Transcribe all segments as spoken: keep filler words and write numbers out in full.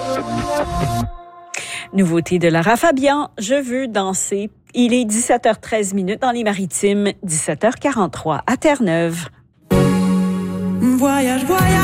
Nouveauté de Lara Fabian, Je veux danser. Il est dix-sept heures treize minutes dans les Maritimes, dix-sept heures quarante-trois à Terre-Neuve. Voyage, voyage.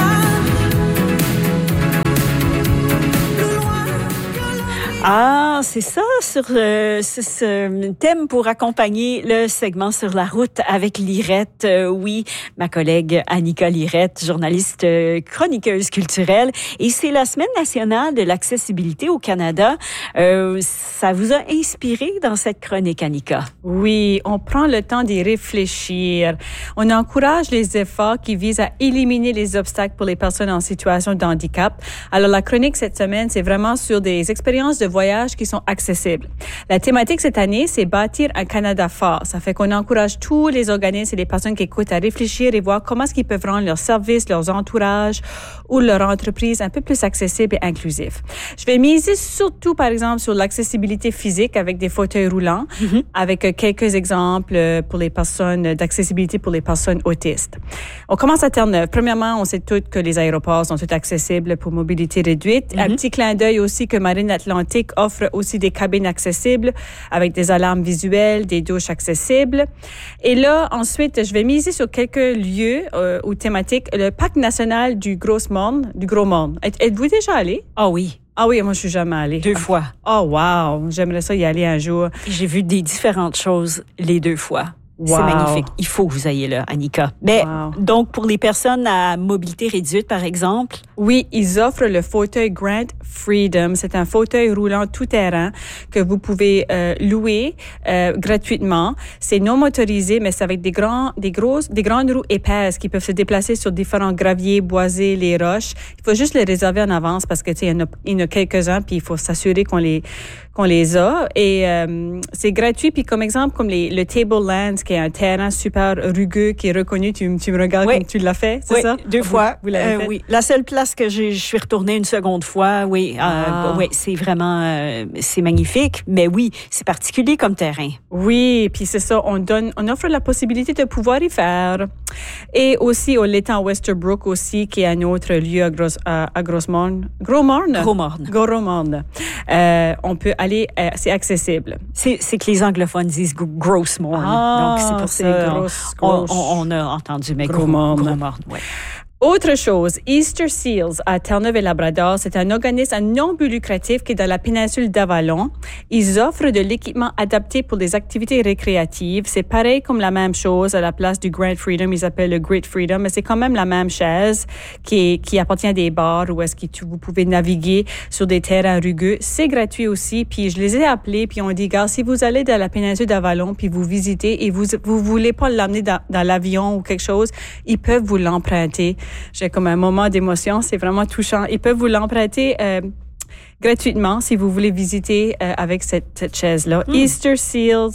Ah, c'est ça, sur euh, ce, ce thème pour accompagner le segment Sur la route avec Lirette. Euh, oui, ma collègue Annika Lirette, journaliste euh, chroniqueuse culturelle. Et c'est la Semaine nationale de l'accessibilité au Canada. Euh, ça vous a inspiré dans cette chronique, Annika? Oui, on prend le temps d'y réfléchir. On encourage les efforts qui visent à éliminer les obstacles pour les personnes en situation de handicap. Alors, la chronique cette semaine, c'est vraiment sur des expériences de voyages qui sont accessibles. La thématique cette année, c'est bâtir un Canada fort. Ça fait qu'on encourage tous les organismes et les personnes qui écoutent à réfléchir et voir comment est-ce qu'ils peuvent rendre leurs services, leurs entourages ou leur entreprise un peu plus accessible et inclusif. Je vais miser surtout, par exemple, sur l'accessibilité physique avec des fauteuils roulants, mm-hmm. avec quelques exemples pour les personnes, d'accessibilité pour les personnes autistes. On commence à Terre-Neuve. Premièrement, on sait toutes que les aéroports sont tous accessibles pour mobilité réduite. Mm-hmm. Un petit clin d'œil aussi que Marine Atlantique offre aussi des cabines accessibles avec des alarmes visuelles, des douches accessibles. Et là, ensuite, je vais miser sur quelques lieux euh, ou thématiques. Le parc national du Gros-Morne, du Gros-Morne. Êtes-vous déjà allé? Ah oui. Ah oui, moi, je suis jamais allée. Deux fois. Oh, wow! J'aimerais ça y aller un jour. J'ai vu des différentes choses les deux fois. Wow. C'est magnifique. Il faut que vous ayez là, Annika. Mais wow. Donc, pour les personnes à mobilité réduite, par exemple? Oui, ils offrent le fauteuil Grant Freedom. C'est un fauteuil roulant tout-terrain que vous pouvez euh, louer euh, gratuitement. C'est non motorisé, mais c'est avec des grands, des grosses, des grandes roues épaisses qui peuvent se déplacer sur différents graviers, boisés, les roches. Il faut juste les réserver en avance parce que tu sais, il y en a, il y en a quelques-uns, puis il faut s'assurer qu'on les qu'on les a. Et euh, c'est gratuit. Puis comme exemple, comme les, le Tablelands, qui est un terrain super rugueux, qui est reconnu. Tu, tu me regardes oui. comme tu l'as fait, c'est oui, ça? deux fois. Vous, vous l'avez euh, fait? Oui. La seule place que je suis retournée une seconde fois, oui, ah. euh, oui, c'est vraiment, euh, c'est magnifique. Mais oui, c'est particulier comme terrain. Oui, puis c'est ça, on donne, on offre la possibilité de pouvoir y faire. Et aussi au l'étang Westerbrook aussi, qui est un autre lieu à, Gros, à, à Gros-Morne. Gros-Morne? Gros-Morne. Gros-Morne. Euh, on peut aller, euh, c'est accessible. C'est, c'est que les anglophones disent Gros-Morne. Ah, donc c'est pour ça grosse, qu'on grosse. on, on a entendu, mais Gros-Morne. Gros-Morne, oui. Autre chose, Easter Seals à Terre-Neuve et Labrador, c'est un organisme non but lucratif qui est dans la péninsule d'Avalon. Ils offrent de l'équipement adapté pour des activités récréatives. C'est pareil comme la même chose à la place du Grand Freedom, ils appellent le Great Freedom, mais c'est quand même la même chaise qui, est, qui appartient à des bars où est-ce que tu, vous pouvez naviguer sur des terrains rugueux. C'est gratuit aussi, puis je les ai appelés, puis on dit, gars, si vous allez dans la péninsule d'Avalon, puis vous visitez et vous vous voulez pas l'amener dans, dans l'avion ou quelque chose, ils peuvent vous l'emprunter. J'ai comme un moment d'émotion, c'est vraiment touchant. Ils peuvent vous l'emprunter euh, gratuitement si vous voulez visiter euh, avec cette, cette chaise-là. Mm. easter seals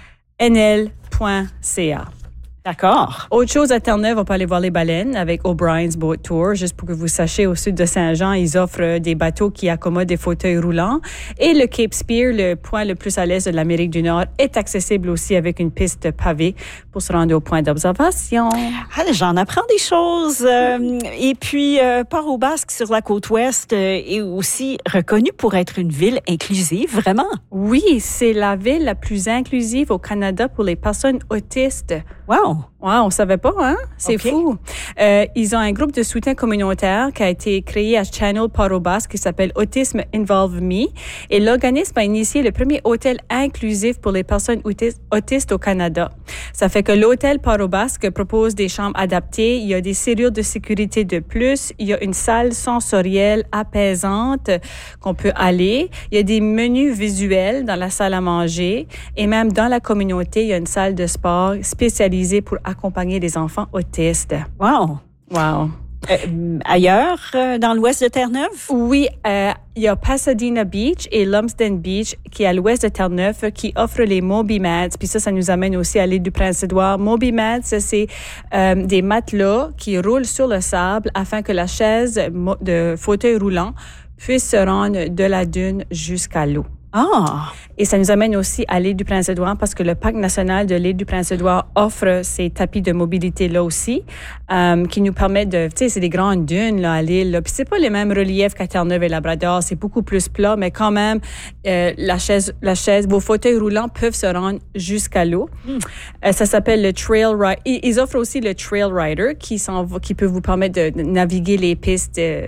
n l point c a. D'accord. Autre chose à Terre-Neuve, on peut aller voir les baleines avec O'Brien's Boat Tour. Juste pour que vous sachiez, au sud de Saint-Jean, ils offrent des bateaux qui accommodent des fauteuils roulants. Et le Cape Spear, le point le plus à l'est de l'Amérique du Nord, est accessible aussi avec une piste pavée pour se rendre au point d'observation. Ah, j'en apprends des choses. Euh, et puis, euh, Port-au-Basque, sur la côte ouest, euh, est aussi reconnu pour être une ville inclusive, vraiment. Oui, c'est la ville la plus inclusive au Canada pour les personnes autistes. Wow! Wow, on savait pas, hein? C'est okay. fou. Euh, ils ont un groupe de soutien communautaire qui a été créé à Channel Port-au-Basque qui s'appelle Autism Involve Me. Et l'organisme a initié le premier hôtel inclusif pour les personnes autistes, autistes au Canada. Ça fait que l'hôtel Port-au-Basque propose des chambres adaptées. Il y a des serrures de sécurité de plus. Il y a une salle sensorielle apaisante qu'on peut aller. Il y a des menus visuels dans la salle à manger. Et même dans la communauté, il y a une salle de sport spécialisée pour accompagner les enfants autistes. Wow! Wow! Euh, ailleurs, euh, dans l'ouest de Terre-Neuve? Oui, euh, il y a Pasadena Beach et Lumsden Beach qui est à l'ouest de Terre-Neuve qui offrent les Moby Mats. Puis ça, ça nous amène aussi à l'île du Prince-Édouard. Moby Mats, c'est euh, des matelas qui roulent sur le sable afin que la chaise de fauteuil roulant puisse se rendre de la dune jusqu'à l'eau. Ah! Et ça nous amène aussi à l'île du Prince-Édouard parce que le Parc national de l'île du Prince-Édouard offre ces tapis de mobilité là aussi, euh, qui nous permettent de, tu sais, c'est des grandes dunes là à l'île. Là. Puis c'est pas les mêmes reliefs qu'à Terre-Neuve et Labrador, c'est beaucoup plus plat, mais quand même, euh, la chaise, la chaise, vos fauteuils roulants peuvent se rendre jusqu'à l'eau. Mm. Euh, ça s'appelle le Trail Rider. Ils offrent aussi le Trail Rider qui s'en va, qui peut vous permettre de naviguer les pistes. Euh,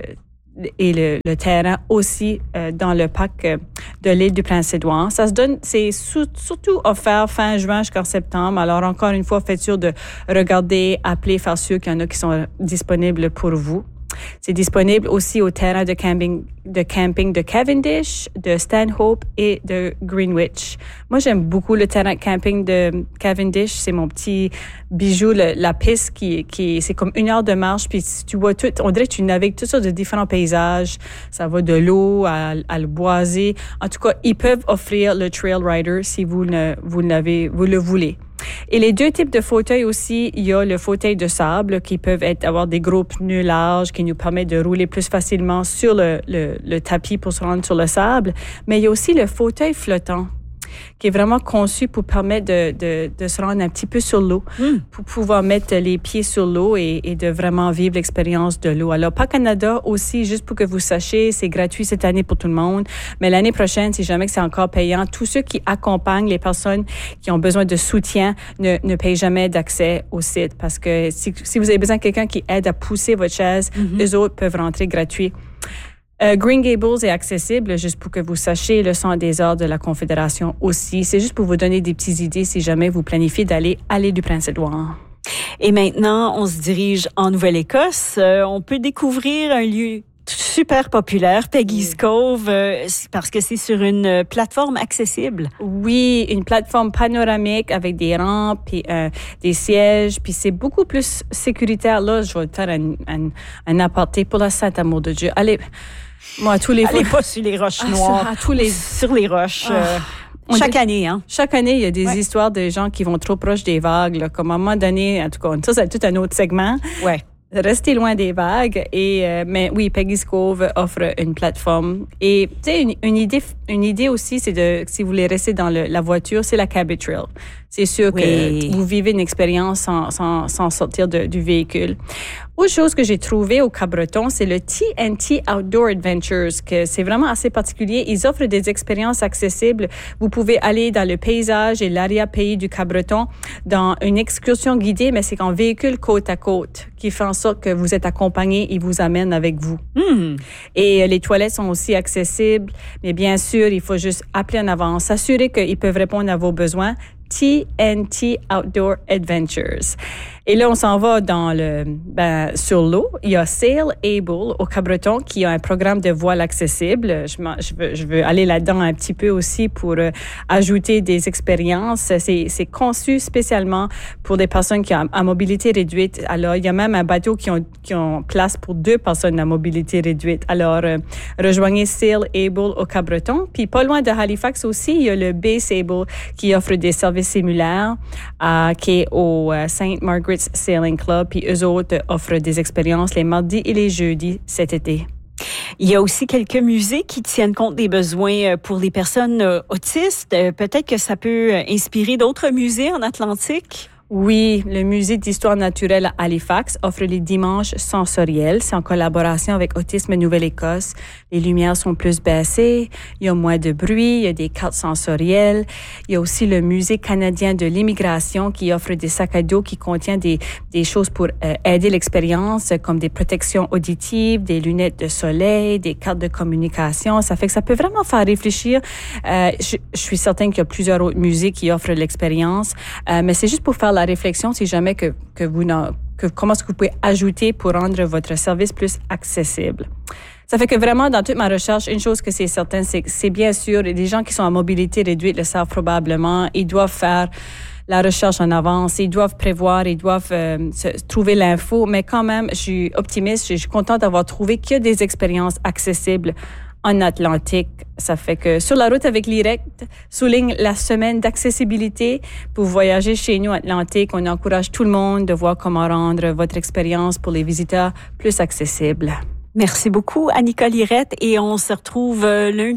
et le, le terrain aussi euh, dans le parc euh, de l'île du Prince-Édouard. Ça se donne, c'est sou- surtout offert fin juin jusqu'en septembre. Alors encore une fois, faites sûr de regarder, appeler, faire sûr qu'il y en a qui sont disponibles pour vous. C'est disponible aussi au terrain de camping, de camping de Cavendish, de Stanhope et de Greenwich. Moi, j'aime beaucoup le terrain de camping de Cavendish. C'est mon petit bijou, le, la piste qui, qui, c'est comme une heure de marche. Puis tu vois tout, on dirait que tu navigues toutes sortes de différents paysages. Ça va de l'eau à, à le boisé. En tout cas, ils peuvent offrir le Trail Rider si vous ne, vous l'avez, vous le voulez. Et les deux types de fauteuils aussi, il y a le fauteuil de sable qui peuvent être, avoir des gros pneus larges qui nous permettent de rouler plus facilement sur le, le, le tapis pour se rendre sur le sable. Mais il y a aussi le fauteuil flottant qui est vraiment conçu pour permettre de, de, de se rendre un petit peu sur l'eau, mm. pour pouvoir mettre les pieds sur l'eau et, et de vraiment vivre l'expérience de l'eau. Alors, Parc Canada aussi, juste pour que vous sachiez, c'est gratuit cette année pour tout le monde, mais l'année prochaine, si jamais que c'est encore payant, tous ceux qui accompagnent les personnes qui ont besoin de soutien ne, ne payent jamais d'accès au site parce que si, si vous avez besoin de quelqu'un qui aide à pousser votre chaise, mm-hmm. eux autres peuvent rentrer gratuit. Euh, Green Gables est accessible, juste pour que vous sachiez, le Centre des arts de la Confédération aussi. C'est juste pour vous donner des petites idées si jamais vous planifiez d'aller à l'île du Prince-Édouard. Et maintenant, on se dirige en Nouvelle-Écosse. Euh, on peut découvrir un lieu super populaire, Peggy's Cove, euh, parce que c'est sur une plateforme accessible. Oui, une plateforme panoramique avec des rampes, puis euh, des sièges, puis c'est beaucoup plus sécuritaire. Là, je vais te faire un, un, un aparté pour la sainte amour de Dieu. Allez, moi, tous les Allez fois... pas sur les roches noires, à tous les... sur les roches. Ah. Euh... Chaque dit, année, hein? Chaque année, il y a des ouais. histoires de gens qui vont trop proche des vagues, là, comme à un moment donné, en tout cas, ça, c'est tout un autre segment. Ouais. Restez loin des vagues. Et, euh, mais oui, Peggy's Cove offre une plateforme. Et, tu sais, une, une idée, une idée aussi, c'est de, si vous voulez rester dans le, la voiture, c'est la Cabot Trail. C'est sûr oui. que vous vivez une expérience sans, sans, sans sortir de, du véhicule. Autre chose que j'ai trouvé au Cap-Breton, c'est le T N T Outdoor Adventures, que c'est vraiment assez particulier. Ils offrent des expériences accessibles. Vous pouvez aller dans le paysage et l'arrière-pays du Cap-Breton dans une excursion guidée, mais c'est en véhicule côte à côte, qui fait en sorte que vous êtes accompagné et vous amène avec vous. Mm. Et les toilettes sont aussi accessibles, mais bien sûr, il faut juste appeler en avance, s'assurer qu'ils peuvent répondre à vos besoins. T N T Outdoor Adventures. Et là, on s'en va dans le, ben, sur l'eau. Il y a Sail Able au Cap-Breton qui a un programme de voile accessible. Je, je, veux, je veux aller là-dedans un petit peu aussi pour euh, ajouter des expériences. C'est, c'est conçu spécialement pour des personnes qui ont à mobilité réduite. Alors, il y a même un bateau qui ont, qui ont place pour deux personnes à mobilité réduite. Alors, euh, rejoignez Sail Able au Cap-Breton. Puis, pas loin de Halifax aussi, il y a le Bay Sable qui offre des services similaires, euh, qui est au euh, Saint Margaret's Sailing Club, puis eux autres offrent des expériences les mardis et les jeudis cet été. Il y a aussi quelques musées qui tiennent compte des besoins pour les personnes autistes. Peut-être que ça peut inspirer d'autres musées en Atlantique? Oui, le Musée d'histoire naturelle à Halifax offre les dimanches sensoriels. C'est en collaboration avec Autisme Nouvelle-Écosse. Les lumières sont plus baissées, il y a moins de bruit, il y a des cartes sensorielles. Il y a aussi le Musée canadien de l'immigration qui offre des sacs à dos qui contiennent des, des choses pour euh, aider l'expérience, comme des protections auditives, des lunettes de soleil, des cartes de communication. Ça fait que ça peut vraiment faire réfléchir. Euh, je, je suis certaine qu'il y a plusieurs autres musées qui offrent l'expérience, euh, mais c'est juste pour faire la réflexion si jamais que, que vous que comment est-ce que vous pouvez ajouter pour rendre votre service plus accessible. Ça fait que vraiment, dans toute ma recherche, une chose que c'est certain, c'est que c'est bien sûr, les gens qui sont à mobilité réduite le savent probablement, ils doivent faire la recherche en avance, ils doivent prévoir, ils doivent euh, se, trouver l'info, mais quand même, je suis optimiste, je suis contente d'avoir trouvé qu'il y a des expériences accessibles en Atlantique. Ça fait que sur la route avec l'I R E C souligne la semaine d'accessibilité pour voyager chez nous Atlantique. On encourage tout le monde de voir comment rendre votre expérience pour les visiteurs plus accessible. Merci beaucoup, Annika Lirette, et on se retrouve lundi.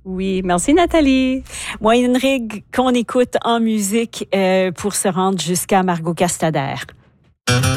Oui, merci Nathalie. Moyenne Rig qu'on écoute en musique euh, pour se rendre jusqu'à Margot Castader.